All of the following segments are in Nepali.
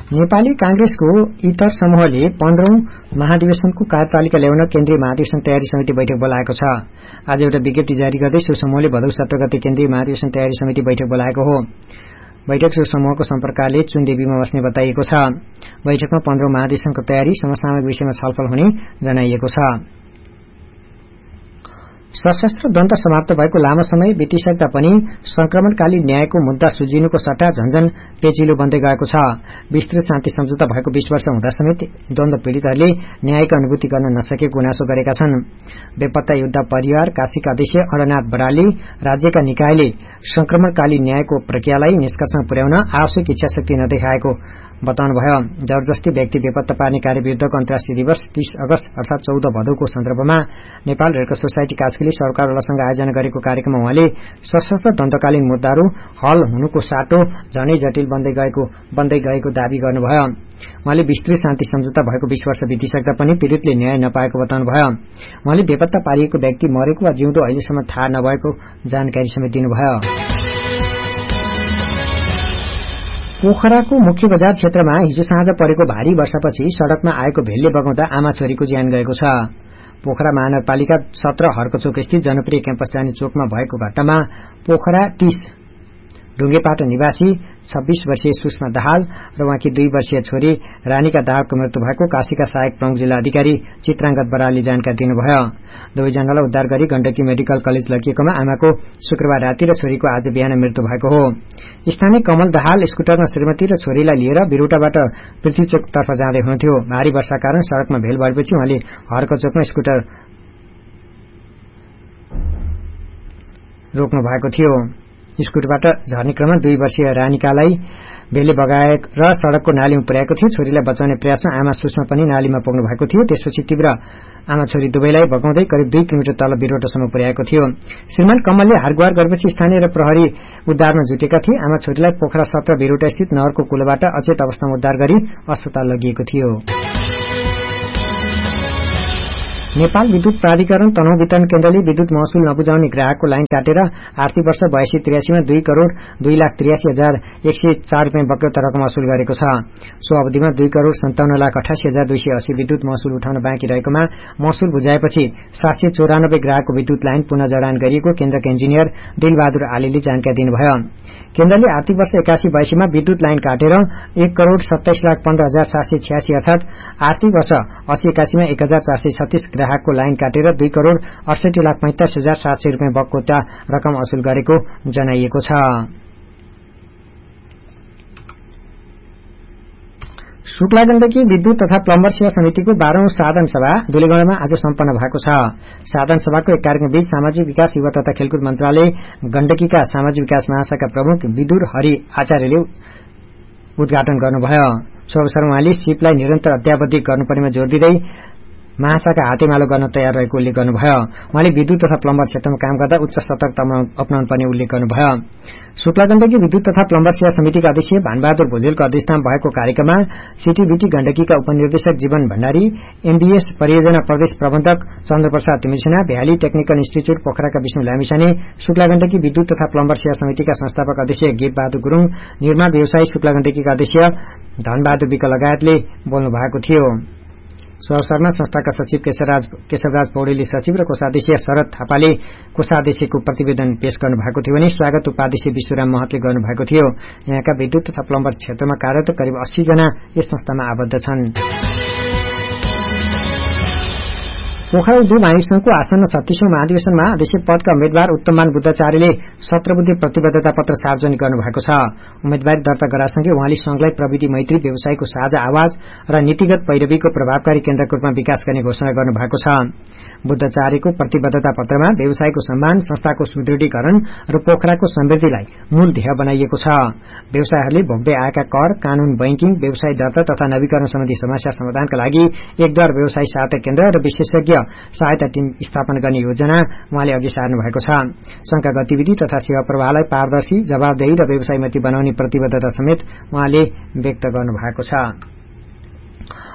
नेपाली कांग्रेसको इतर समूहले 15औं महाधिवेशनको कार्यतालिका ल्याउन केन्द्रीय महाधिवेशन तयारी समिति बैठक बोलाएको छ। आज एउटा विज्ञप्ति जारी गर्दै सो समूहले भदौ 17 गते केन्द्रीय महाधिवेशन तयारी समिति बैठक बोलाएको हो। बैठक सो समूहको सम्पर्कले चुनदेवीमा बस्ने बताइएको छ। बैठकमा 15औं महाधिवेशनको तयारी समसामयिक विषयमा छलफल हुने जनाइएको छ। सशस्त्र द्वन्द समाप्त भएको लामो समय बितिसक्दा पनि संक्रमणकालीन न्यायको मुद्दा सुल्झिनुको सट्टा झन्झन पेचिलो बन्दै गएको छ। विस्तृत शान्ति सम्झौता भएको 20 वर्ष हुँदा समेत द्वन्द पीड़ितहरूले न्यायको अनुभूति गर्न नसकेको गुनासो गरेका छन्। बेपत्ता योद्धा परिवार काशीका अध्यक्ष अडनाथ बरालले राज्यका निकायले संक्रमणकालीन न्यायको प्रक्रियालाई निष्कर्षमा पुर्याउन आवश्यक इच्छाशक्ति नदेखाएको बताउनुभयो। जबरजस्ती व्यक्ति बेपत्ता पार्ने कार्यविरुद्धको अन्तर्राष्ट्रिय दिवस 30 अगस्त अर्थात 14 भदौको सन्दर्भमा नेपाल रेडक्रस सोसाइटी कास्कीले सरकारवालासँग आयोजना गरेको कार्यक्रममा उहाँले सशस्त्र द्वन्द्वकालीन मुद्दाहरू हल हुनुको साटो झनै जटिल बन्दै गएको दावी गर्नुभयो। उहाँले विस्तृत शान्ति सम्झौता भएको 20 वर्ष बितिसक्दा पनि पीड़ितले न्याय नपाएको बताउनुभयो। उहाँले बेपत्ता पारिएको व्यक्ति मरेको वा जिउँदो अहिलेसम्म थाहा नभएको जानकारी समेत दिनुभयो। पोखराको मुख्य बजार क्षेत्रमा हिजो साँझ परेको भारी वर्षापछि सड़कमा आएको भेलले बगाउँदा आमा छोरीको ज्यान गएको छ। पोखरा महानगरपालिका 17 हर्कचोक स्थित जनप्रिय क्याम्पस जाने चोकमा भएको घटनामा पोखरा 30 ढुङ्गेपाटा निवासी 26 वर्षीय सुषमा दाहाल र उहाँकी 2 वर्षीय छोरी रानीका दाहालको मृत्यु भएको काशीका सहायक प्रमुख जिल्ला अधिकारी चित्रांगत बरालले जानकारी दिनुभयो। दुवैजनालाई उद्धार गरी गण्डकी मेडिकल कलेज लगिएकोमा आमाको शुक्रबार राति र छोरीको आज बिहान मृत्यु भएको हो। स्थानीय कमल दाहाल स्कुटरमा श्रीमती र छोरीलाई लिएर बिरुटाबाट पृथ्वीचोकतर्फ जाँदै हुनुहुन्थ्यो। भारी वर्षा कारण सड़कमा भेल भएपछि उहाँले हर्कचोकमा स्कुटर रोक्नु भएको थियो। स्कुटरबाट झर्ने क्रममा 2 वर्षीय रानिकालाई भेलले बगाएर सड़कको नालीमा पुर्याएको थियो। छोरीलाई बचाउने प्रयासमा आमा सुषमा पनि नालीमा पुग्नु भएको थियो। त्यसपछि तीव्र आमा छोरी दुवैलाई बगाउँदै करिब 2 किलोमिटर तल बिरोटासम्म पुर्याएको थियो। श्रीमान कमलले हारगुहार गरेपछि स्थानीय र प्रहरी उद्धारमा जुटेका थिए। आमा छोरीलाई पोखरा 17 बिरोटा स्थित नहरको कुलोबाट अचेत अवस्थामा उद्धार गरी अस्पताल लगिएको थियो। नेपाल विद्युत प्राधिकरण तनहुँ वितरण केन्द्रले विद्युत महसुल नबुझाउने ग्राहकको लाइन काटेर आर्थिक वर्ष 82-83 मा 2,02,83,104 रुपियाँ बक्यौता रकम वसूल गरेको छ। सो अवधिमा 2,57,88,280 विद्युत महसुल उठाउन बाँकी रहेकोमा महसुल बुझाएपछि 794 ग्राहकको विद्युत लाइन पुनः जडान गरिएको केन्द्रका इन्जिनियर दिलबहादुर आलीले जानकारी दिनुभयो। केन्द्रले आर्थिक वर्ष 81-82 मा विद्युत लाइन काटेर 1,27,15,786 अर्थात आर्थिक वर्ष 80-81 मा 1,436 ग्राहकको लाइन काटेर 2,68,45,700 रुपियाँ बक्यौता रकम वसूल गरेको जनाइएको छ। शुक्ला गण्डकी विद्युत तथा प्लम्बर सेवा समितिको 12औं साधन सभा दुलेगौंडामा आज सम्पन्न भएको छ। साधन सभाको एक कार्यक्रमबीच सामाजिक विकास युवा तथा खेलकुद मन्त्रालय गण्डकीका सामाजिक विकास महाशाखा प्रमुख विदुर हरि आचार्यले उद्घाटन गर्नुभयो। सो अवसरमा उहाँले सिपलाई निरन्तर अध्यावधिक गर्नुपर्नेमा जोड़ दिँदै महाशाखा हातेमालो गर्न तयार रहेको उल्लेख गर्नुभयो। उहाँले विद्युत तथा प्लम्बर क्षेत्रमा काम गर्दा उच्च सतर्कता अपनाउनु पर्ने उल्लेख गर्नुभयो। शुक्ला गण्डकी विद्युत तथा प्लम्बर सेवा समितिका अध्यक्ष भानबहादुर भुजेलको अध्यक्षतामा भएको कार्यक्रममा सीटीबीटी गण्डकीका उपनिर्देशक जीवन भण्डारी, एमबीएस परियोजना प्रदेश प्रबन्धक Chandraprasad तिमिलसेना, valley technical institute पोखराका Vishnu Lamichhane, Shukla Gandaki विद्युत तथा प्लम्बर सेवा समितिका संस्थापक अध्यक्ष गेप बहादुर गुरूङ, निर्माण व्यवसायी शुक्ला गण्डकीका अध्यक्ष धनबहादुर विक लगायतले बोल्नु भएको थियो। सो अवसरमा संस्थाका सचिव केशवराज पौडेलले सचिव र कोषाध्यक्ष शरद थापाले कोषाध्यक्षको प्रतिवेदन पेश गर्नु भएको थियो भने स्वागत उपाध्यक्ष विश्वराम महतले गर्नु भएको थियो। यहाँका विद्युत तथा प्लम्बर क्षेत्रमा कार्यरत करिब 80 जना यस संस्थामा आबद्ध छन्। पोखरा 2 महाधिवेशनको आसन्न 36औं महाधिवेशनमा अध्यक्ष पदका उम्मेद्वार उत्तममान बुद्धाचार्यले 17 बुद्धे प्रतिबद्धता पत्र सार्वजनिक गर्नुभएको छ। उम्मेदवारी दर्ता गरासँगै उहाँले संघलाई प्रविधि मैत्री व्यवसायको साझा आवाज र नीतिगत पैरवीको प्रभावकारी केन्द्रको रूपमा विकास गर्ने घोषणा गर्नुभएको छ। बुद्धाचार्यको प्रतिबद्धता पत्रमा व्यवसायको सम्मान, संस्थाको सुदृढीकरण र पोखराको समृद्धिलाई मूल ध्येय बनाइएको छ। व्यवसायहरूले भोग्दै आएका कर, कानून, बैंकिङ, व्यवसाय दर्ता तथा नवीकरण सम्बन्धी समस्या समाधानका लागि एकद्वार व्यवसाय सहायता केन्द्र र विशेषज्ञ सहायता टीम स्थापना गर्ने योजना उहाँले अघि सार्नु भएको छ। संघका गतिविधि तथा सेवा प्रवाहलाई पारदर्शी, जवाबदेही र व्यवसायमती बनाउने प्रतिबद्धता समेत उहाँले व्यक्त गर्नु भएको छ।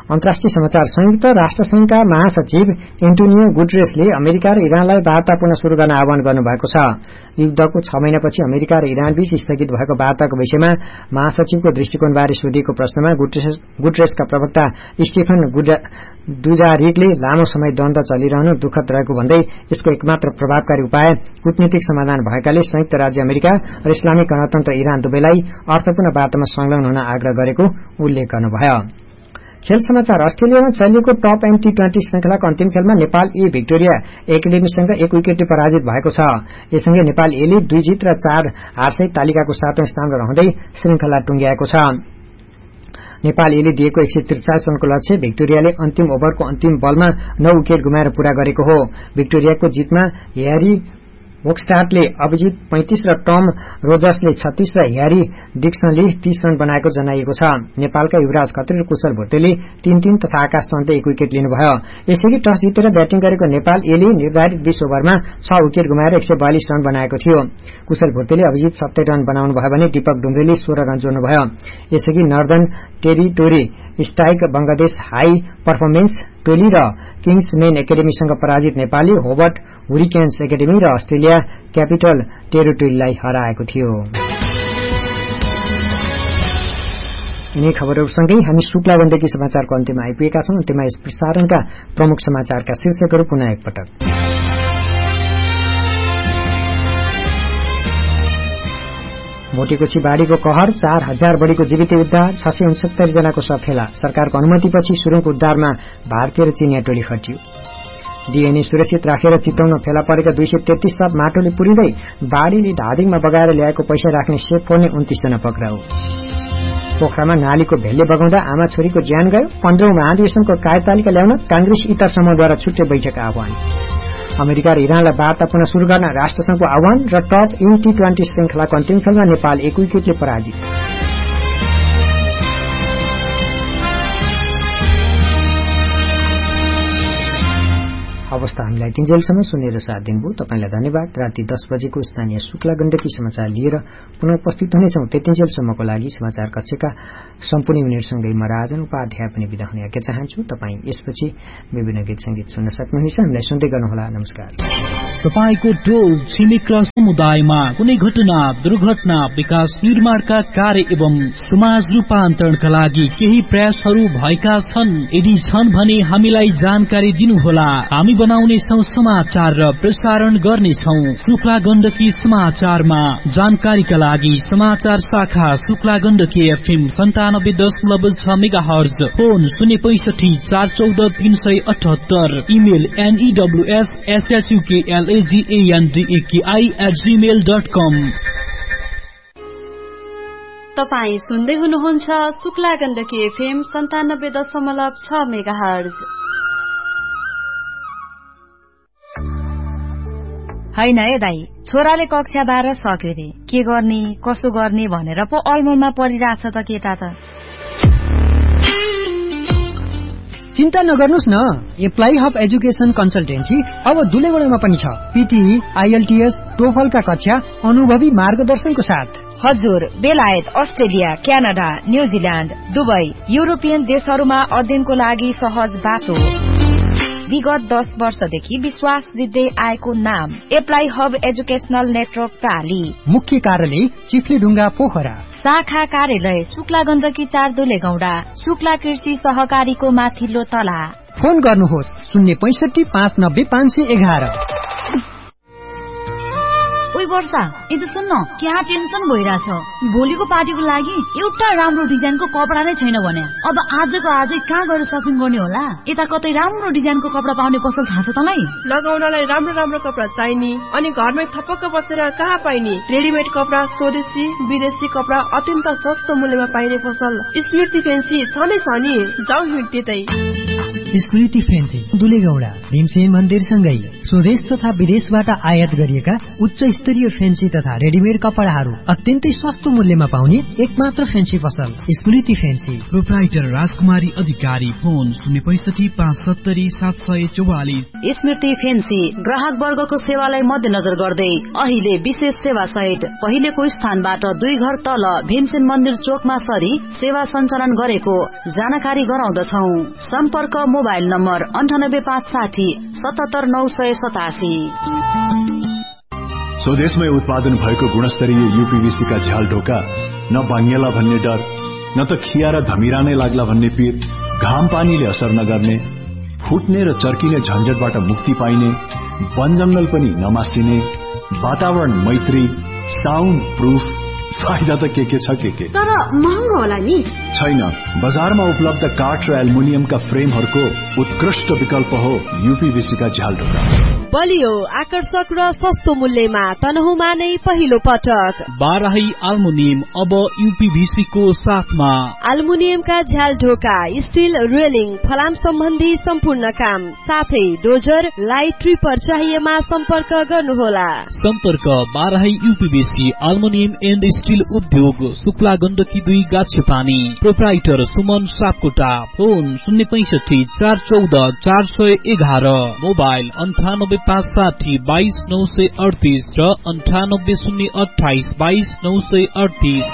अन्तर्राष्ट्रिय समाचार संयुक्त राष्ट्रसंघका महासचिव एन्टोनियो गुटेरेसले अमेरिका र इरानलाई वार्ता पुनः शुरू गर्न आह्वान गर्नुभएको छ। युद्धको 6 महिनापछि अमेरिका र इरान बीच स्थगित भएको वार्ताको विषयमा महासचिवको दृष्टिकोणबारे सोधिएको प्रश्नमा गुटेरेसका प्रवक्ता स्टेफन डुजारिकले लामो समय द्वन्द चलिरहनु दुःखद रहेको भन्दै यसको एकमात्र प्रभावकारी उपाय कूटनीतिक समाधान भएकाले संयुक्त राज्य अमेरिका र इस्लामिक गणतन्त्र इरान दुवैलाई अर्थपूर्ण वार्तामा संलग्न हुन आग्रह गरेको उल्लेख गर्नुभयो। खेल समाचार। अस्ट्रेलियामा चलिएको टप एन्ड टी20 श्रृंखलाको अन्तिम खेलमा नेपाल ए भिक्टोरिया एकाडेमीसँग 1 विकेटले पराजित भएको छ। यससँगै नेपाल एले 2 जित र 4 हारसहित तालिकाको 7औं स्थानमा रहँदै श्रृंखला टुंग्याएको छ। नेपाल एले दिएको 143 रनको लक्ष्य भिक्टोरियाले अन्तिम ओभरको अन्तिम बलमा 9 विकेट गुमाएर पूरा गरेको हो। भिक्टोरियाको जितमा ह्यारी वोक्स्टाटले अभिजित 35 र टम रोजर्सले 36 र ह्यारी डिक्सनले 30 रन बनाएको जनाइएको छ। नेपालका युवराज खत्री र कुशल भुट्टेले 3-3 तथा आकाश चन्दले 1 विकेट लिनुभयो। यसैगरी टस जितेर ब्याटिङ गरेको नेपाल एले निर्धारित 20 ओभरमा 6 विकेट गुमाएर 142 रन बनाएको थियो। कुशल भुट्टेले अभिजित 70 रन बनाउनु भयो भने दीपक डुम्रेले 16 रन जोड्नुभयो। यसैगरी northern territory strike Bangladesh high performance टोली र किङ्स मेन एकाडेमीसँग पराजित नेपालले होबर्ट हुरिकेन्स एकाडेमी र अस्ट्रेलिया क्यापिटल टेरिटोरीलाई हराएको थियो। यिनै खबरहरूसँगै हामी शुक्ला गण्डकी समाचारको अन्त्यमा आइपुगेका छौं। अन्त्यमा यस प्रसारणका प्रमुख समाचारका शीर्षकहरू पुनः एकपटक। मोटेकोशी बाढ़ीको कहर, 4000 बढ़ीको जीवित उद्धार, 669 जनाको शव फेला। सरकारको अनुमतिपछि सुरुङको उद्धारमा भारतीय र चीनिया टोली खटियो। डीएनए सुरक्षित राखेर चितौनमा फेला परेका 233 शव माटोले पुरिँदै बाढ़ीले धादिङमा बगाएर ल्याएको पैसा राख्ने सेप फोड्ने 29 जना पक्राउ। पोखरामा नालीको भेल्ले बगाउँदा आमा छोरीको ज्यान गयो। 15औं महाधिवेशनको कार्यतालिका ल्याउन कांग्रेस इतर समूहद्वारा छुट्टै बैठक आह्वान। अमेरिका र इरानलाई वार्ता पुनः शुरू गर्न राष्ट्रसंघको आह्वान र टप इन टी20 श्रृंखलाको अन्तिम खेलमा नेपाल 1 विकेटले पराजित। अवस्था हामीलाई 3 जेलसम्म सुनेर साथ दिनुभयो। तपाईंलाई धन्यवाद। राति 10 बजेको स्थानीय शुक्ला गण्डकी समाचार लिएर पुनः उपस्थित हुनेछौं। त्यति जेलसम्मको लागि समाचार कक्षका सम्पूर्ण युनिटसँगै म राजन उपाध्याय पनि बिदा हुने आज्ञा चाहन्छु। तपाईं यसपछि विभिन्न गीत संगीत सुन्न सक्नुहुनेछ। हामीलाई सुन्दै गर्नुहोला। नमस्कार। तपाईको टोल छिमेक र समुदायमा कुनै घटना, दुर्घटना, विकास निर्माणका कार्य एवं समाज रूपान्तरणका लागि केही प्रयासहरू भएका छन्। यदि छन् भने हामीलाई जानकारी दिनुहोला। हामी बनाउने छौं समाचार र प्रसारण गर्नेछौं। शुक्ला गण्डकी समाचारमा जानकारीका लागि समाचार शाखा Shukla Gandaki FM 97.6 megahertz, phone 065 414 378, email news@suklandaki@gmail.com। तपाई सुन्दै हुनुहुन्छ शुक्ला गण्डकी एफएम 97.6 मेगाहर्ज। हैन है दाई, छोराले कक्षा 12 सक्यो रे, के गर्ने कसो गर्ने भनेर पो अलमलमा परिरहेछ त केटा त। चिन्ता नगर्नुस् न, एप्लाई हब एजुकेशन कन्सल्टेन्सी अब दुलेगुडामा पनि छ। पीटीई, आईएलटीएस, टोफलका कक्षा अनुभवी मार्गदर्शनको साथ। हजुर, बेलायत, Australia, Canada, New Zealand, Dubai, European देशहरूमा अध्ययनको लागि सहज बाटो। विगत 10 वर्षदेखि विश्वास जित्दै आएको नाम एप्लाई हब एजुकेशनल नेटवर्क प्राली। मुख्य कार्यालय चिफ्लीढुङ्गा पोखरा। शाखा कार्यालय शुक्ला गण्डकी 4 दुलेगौडा, शुक्ला कृषि सहकारीको माथिल्लो तला। फोन गर्नुहोस् 065 590 511। ओइ वर्षा, यता सुन्न, क्या टेन्सन भइरहेछ। भोलिको पार्टीको लागि एउटा राम्रो डिजाइनको कपडा नै छैन भने अब आजको आजै कहाँ गएर सपिङ गर्ने होला? यता कतै राम्रो डिजाइनको कपडा पाउने पसल थाहा छ तँलाई? लगाउनलाई राम्रो राम्रो कपडा चाहिने अनि घरमै थपक्क बसेर कहाँ पाइने? रेडिमेड कपडा, स्वदेशी विदेशी कपडा अत्यन्त सस्तो मूल्यमा पाइने पसल स्मृति फेन्सी छ नै छ नि। जाउँ हिँड त्यतै। स्मृति फेन्सी दुलेगौडा भीमसेन मन्दिरसँगै स्वदेश तथा विदेशबाट आयात गरिएका उच्च स्तरीय फेन्सी तथा रेडिमेड कपडाहरू अत्यन्तै सस्तो मूल्यमा पाउने एकमात्र फेन्सी पसल स्मृति फेन्सी। प्रोप्राइटर राजकुमारी अधिकारी, फोन 065707744। स्मृति फेन्सी ग्राहक वर्गको सेवालाई मध्यनजर गर्दै अहिले विशेष सेवा सहित पहिलेको स्थानबाट 2 घर तल भीमसेन मन्दिर चोकमा सरी सेवा सञ्चालन गरेको जानकारी गराउँदछौ। सम्पर्क मोबाइल नम्बर 98560 77987। स्वदेशमै उत्पादन भएको गुणस्तरीय यूपीवीसी का झ्याल ढोका न भाङ्गेला भन्ने डर, न त खिया र धमिरा नै लाग्ला भन्ने पीर, घाम पानीले असर नगर्ने, फुट्ने र चर्किने झन्झटबाट मुक्ति पाइने, वन जंगल पनि नमासिने, वातावरण मैत्री, साउन्ड प्रूफ, फाइदा त के छ के तर महँगो होला नि? छैन, बजारमा उपलब्ध काठ र एल्युमिनियमका फ्रेमहरूको उत्कृष्ट विकल्प हो यूपीवीसी का झ्याल ढोका। बलियो, आकर्षक र सस्तो मूल्यमा तनहुमा नै पहिलो पटक बाराही एल्युमिनियम अब यूपीवीसी को साथमा। एल्युमिनियमका झ्याल ढोका, स्टील रेलिङ, फलाम सम्बन्धी सम्पूर्ण काम साथै डोजर, लाइट ट्रिपर चाहिएमा सम्पर्क गर्नुहोला। सम्पर्क Barahi UPVC aluminium and steel उद्योग, Shukla Gandaki 2 गाछेपानी। Proprietor Suman Sapkota, phone 065741411। Mobile 98560 22938 र 98028 22938।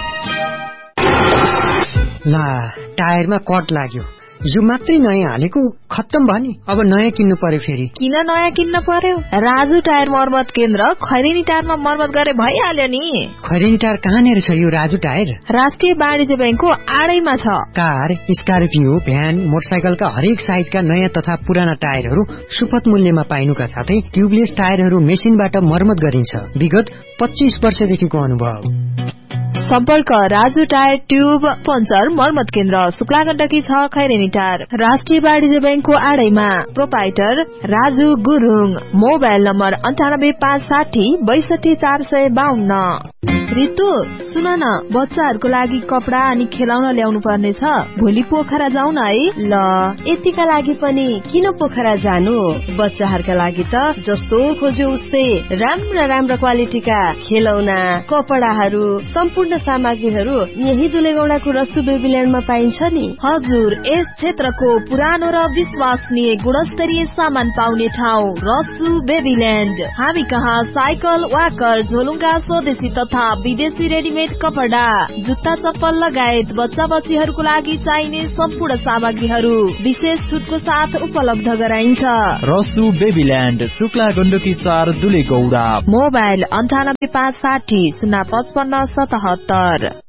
ला, टायरमा कट लाग्यो। यो मात्रै नयाँ हालेको खत्तम भयो नि, अब नयाँ किन्नु पर्यो फेरि। किन नयाँ किन्न पर्यो? राजु टायर मर्मत केन्द्र खैरेनी टायरमा मर्मत गरे भइहाल्यो नि। खैरेनी टायर कहाँनिर छ यो राजु टायर? राष्ट्रिय वाणिज्य बैंकको आडैमा छ। कार, स्कर्पियो, भ्यान, मोटरसाइकलका हरेक साइजका नयाँ तथा पुराना टायरहरू सुपथ मूल्यमा पाइनुका साथै ट्युबलेस टायरहरू मेसिनबाट मर्मत गरिन्छ। विगत 25 वर्षदेखिको अनुभव। सम्पर्क राजु टायर ट्युब पञ्चर मर्मत केन्द्र, शुक्ला गण्डकी 6 खैरेनी टायर, राष्ट्रिय वाणिज्य बैंकको आडैमा। Proprietor Raju Gurung. Mobile number 98560 62452। Ritu सुन न, बच्चाहरूको लागि कपडा अनि खेलाउन ल्याउनु पर्ने छ। भोलि पोखरा जाउँ न है? ल, यतिका लागि पनि किन पोखरा जानु? बच्चाहरूका लागि त जस्तो खोज्यो उस्तै राम्रा क्वालिटीका खेलौना, कपडाहरू, सम्पूर्ण सामग्रीहरू यही दुलेगौडाको रसु बेबील्यान्डमा पाइन्छ नि। हजुर, यस क्षेत्रको पुरानो र विश्वसनीय गुणस्तरीय सामान पाउने ठाउँ रसु बेबील्यान्ड। हामी कहाँ साइकल, वाकर, झोलुङ्गा, स्वदेशी तथा विदेशी रेडिमेड कपडा, जुत्ता, चप्पल लगायत बच्चा बच्चीहरूको लागि चाहिने सम्पूर्ण सामग्रीहरू विशेष छुटको साथ उपलब्ध गराइन्छ। रसु बेबील्यान्ड, शुक्ला गण्डकी 4 दुलेगौडा। मोबाइल 98560 05577।